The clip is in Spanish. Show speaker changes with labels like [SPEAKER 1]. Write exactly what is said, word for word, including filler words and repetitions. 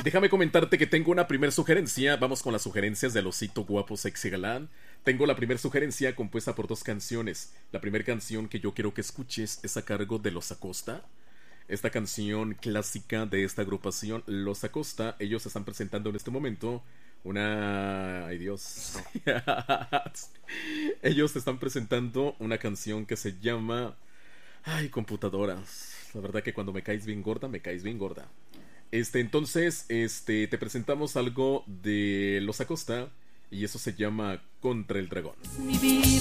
[SPEAKER 1] Déjame comentarte que tengo una primer sugerencia. Vamos con las sugerencias del osito guapo sexy galán. Tengo la primera sugerencia compuesta por dos canciones. La primera canción que yo quiero que escuches es a cargo de Los Acosta. Esta canción clásica de esta agrupación, Los Acosta. Ellos están presentando en este momento una... Ay, Dios. Ellos están presentando una canción que se llama... Ay, computadoras. La verdad que cuando me caes bien gorda, me caes bien gorda. Este, entonces, este, te presentamos algo de Los Acosta y eso se llama Contra el Dragón.
[SPEAKER 2] Mi vida.